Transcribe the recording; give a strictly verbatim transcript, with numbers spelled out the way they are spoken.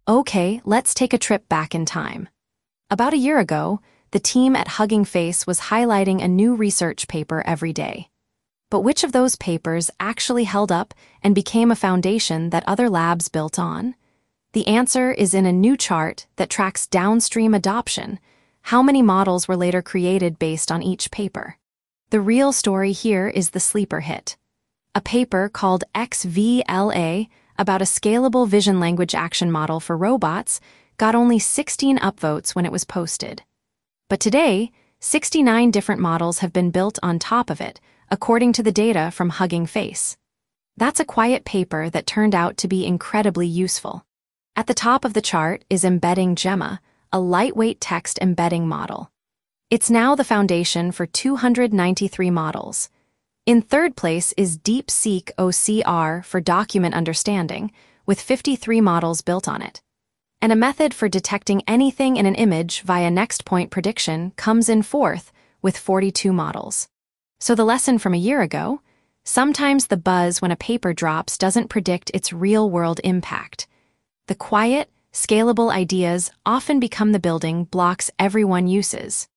Okay, let's take a trip back in time. About a year ago, the team at Hugging Face was highlighting a new research paper every day. But which of those papers actually held up and became a foundation that other labs built on? The answer is in a new chart that tracks downstream adoption. How many models were later created based on each paper? The real story here is the sleeper hit. A paper called X V L A about a scalable vision language action model for robots got only sixteen upvotes when it was posted. But today, sixty-nine different models have been built on top of it, according to the data from Hugging Face. That's a quiet paper that turned out to be incredibly useful. At the top of the chart is Embedding Gemma, a lightweight text embedding model. It's now the foundation for two hundred ninety-three models. In third place is DeepSeek O C R for document understanding, with fifty-three models built on it. And a method for detecting anything in an image via next point prediction comes in fourth, with forty-two models. So the lesson from a year ago? Sometimes the buzz when a paper drops doesn't predict its real-world impact. The quiet, scalable ideas often become the building blocks everyone uses.